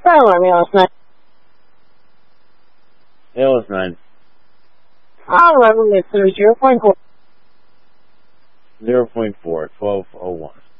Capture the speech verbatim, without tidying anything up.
alarm, A L S nine. A L S nine. Alarm limit through zero point four. zero point four, twelve oh one.